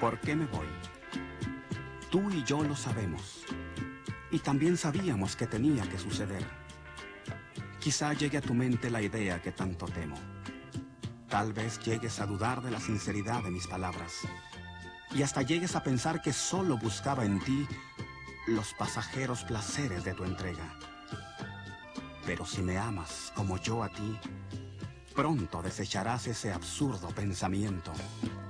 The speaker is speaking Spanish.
¿Por qué me voy? Tú y yo lo sabemos. Y también sabíamos que tenía que suceder. Quizá llegue a tu mente la idea que tanto temo. Tal vez llegues a dudar de la sinceridad de mis palabras. Y hasta llegues a pensar que solo buscaba en ti los pasajeros placeres de tu entrega. Pero si me amas como yo a ti, pronto desecharás ese absurdo pensamiento.